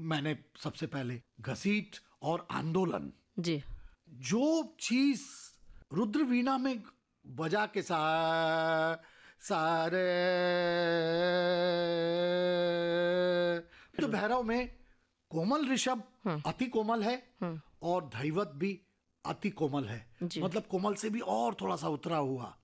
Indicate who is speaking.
Speaker 1: मैंने सबसे पहले घसीट और आंदोलन
Speaker 2: जी,
Speaker 1: जो चीज रुद्र वीणा में बजा के सारे, तो भैरव में कोमल ऋषभ अति कोमल है और धैवत भी अति कोमल है, मतलब कोमल से भी और थोड़ा सा उतरा हुआ।